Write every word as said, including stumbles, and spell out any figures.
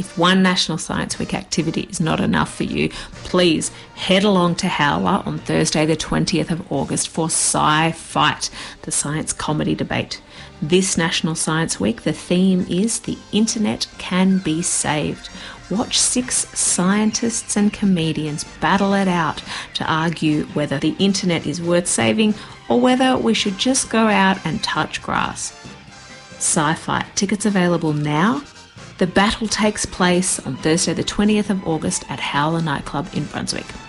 If one National Science Week activity is not enough for you, please head along to Howler on Thursday the twentieth of August for Sci-Fight, the science comedy debate. This National Science Week, the theme is The Internet Can Be Saved. Watch six scientists and comedians battle it out to argue whether the internet is worth saving or whether we should just go out and touch grass. Sci-Fight, tickets available now. The battle takes place on Thursday the twentieth of August at Howler Nightclub in Brunswick.